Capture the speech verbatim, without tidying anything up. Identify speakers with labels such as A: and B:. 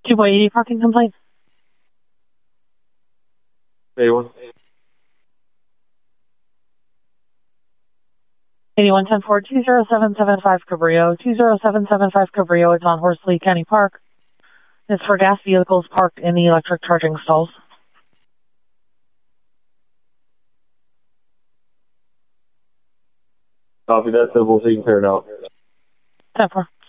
A: two point eight parking complaint.
B: eighty-one.
A: eighty-one ten four two zero seven seven five Cabrillo. two zero seven seven five Cabrillo. It's on Horsley County Park. It's for gas vehicles parked in the electric charging stalls.
B: Copy that, so we'll see you cleared out.
A: ten four.